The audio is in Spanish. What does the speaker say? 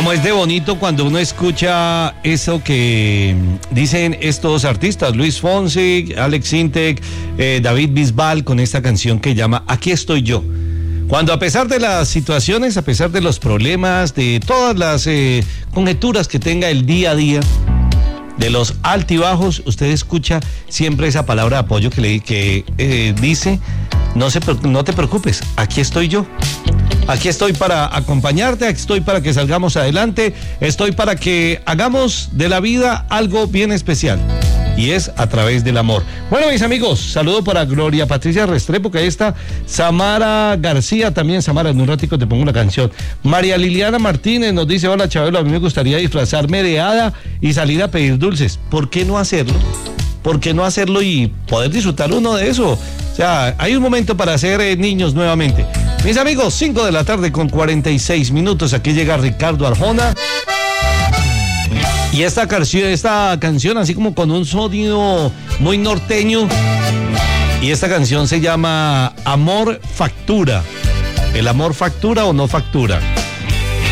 Como es de bonito cuando uno escucha eso que dicen estos artistas, Luis Fonsi, Alex Sintek, David Bisbal, con esta canción que llama Aquí estoy yo. Cuando a pesar de las situaciones, a pesar de los problemas, de todas las conjeturas que tenga el día a día, de los altibajos, usted escucha siempre esa palabra de apoyo que dice, no te preocupes, aquí estoy yo. Aquí estoy para acompañarte, aquí estoy para que salgamos adelante, estoy para que hagamos de la vida algo bien especial. Y es a través del amor. Bueno, mis amigos, saludo para Gloria Patricia Restrepo, que ahí está. Samara García, también Samara, en un ratico te pongo una canción. María Liliana Martínez nos dice, hola Chabelo, a mí me gustaría disfrazarme de hada y salir a pedir dulces. ¿Por qué no hacerlo? ¿Por qué no hacerlo y poder disfrutar uno de eso? O sea, hay un momento para ser niños nuevamente. Mis amigos, 5 de la tarde con 46 minutos. Aquí llega Ricardo Arjona. Y esta canción, así como con un sonido muy norteño. Y esta canción se llama Amor Factura. ¿El amor factura o no factura?